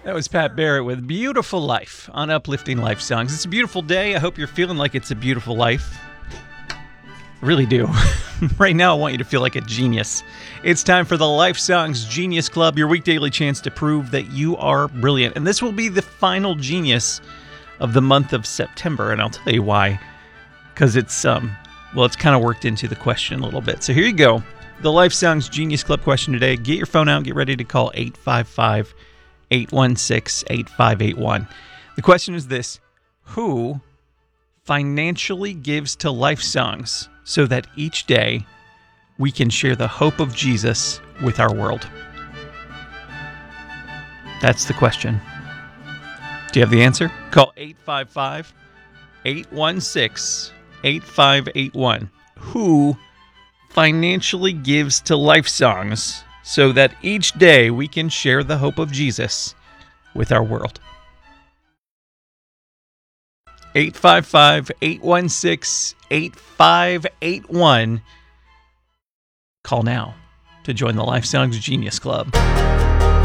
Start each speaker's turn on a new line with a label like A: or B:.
A: That was Pat Barrett with Beautiful Life on Uplifting Life Songs. It's a beautiful day. I hope you're feeling like it's a beautiful life. I really do. Right now, I want you to feel like a genius. It's time for the Life Songs Genius Club, your weekdaily chance to prove that you are brilliant. And this will be the final genius of the month of September, and I'll tell you why. Because it's kind of worked into the question a little bit. So here you go. The Life Songs Genius Club question today. Get your phone out. Get ready to call 855-816-8581. The question is this: who financially gives to Life Songs so that each day we can share the hope of Jesus with our world? That's the question. Do you have the answer? Call 855-816-8581. Who financially gives to Life Songs so that each day we can share the hope of Jesus with our world? 855-816-8581. Call now to join the Life Songs Genius Club.